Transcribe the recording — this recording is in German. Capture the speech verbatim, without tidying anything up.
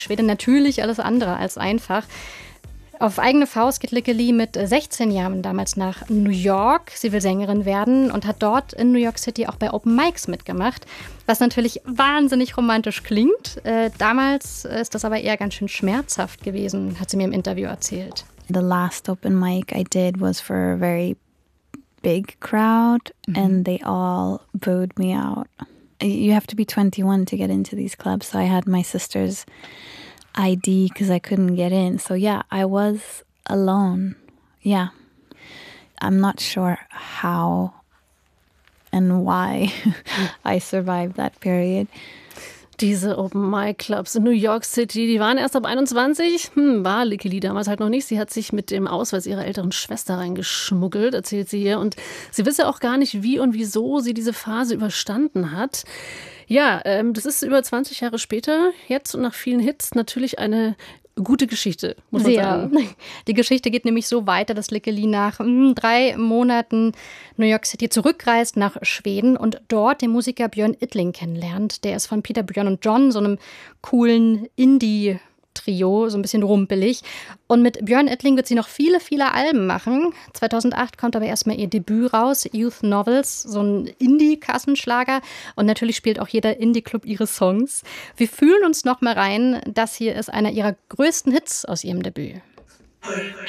Schwede natürlich alles andere als einfach. Auf eigene Faust geht Lykke Li mit sechzehn Jahren damals nach New York. Sie will Sängerin werden und hat dort in New York City auch bei Open Mics mitgemacht, was natürlich wahnsinnig romantisch klingt. Äh, damals ist das aber eher ganz schön schmerzhaft gewesen, hat sie mir im Interview erzählt. The last open mic I did was for a very big crowd, mm-hmm. and they all booed me out. You have to be twenty-one to get into these clubs, so I had my sister's I D because I couldn't get in. So yeah, I was alone. Yeah. I'm not sure how and why I survived that period. Diese Open-Mic-Clubs in New York City, die waren erst ab einundzwanzig. Hm, war Lykke Li damals halt noch nicht. Sie hat sich mit dem Ausweis ihrer älteren Schwester reingeschmuggelt, erzählt sie hier. Und sie wisse auch gar nicht, wie und wieso sie diese Phase überstanden hat. Ja, ähm, das ist über zwanzig Jahre später jetzt und nach vielen Hits natürlich eine gute Geschichte, muss man Sehr. sagen. Die Geschichte geht nämlich so weiter, dass Lykke Li nach mh, drei Monaten New York City zurückreist nach Schweden und dort den Musiker Björn Yttling kennenlernt. Der ist von Peter, Björn und John, so einem coolen Indie-Trio, so ein bisschen rumpelig. Und mit Björn Yttling wird sie noch viele, viele Alben machen. zweitausendacht kommt aber erstmal ihr Debüt raus, Youth Novels, so ein Indie-Kassenschlager. Und natürlich spielt auch jeder Indie-Club ihre Songs. Wir fühlen uns noch mal rein. Das hier ist einer ihrer größten Hits aus ihrem Debüt.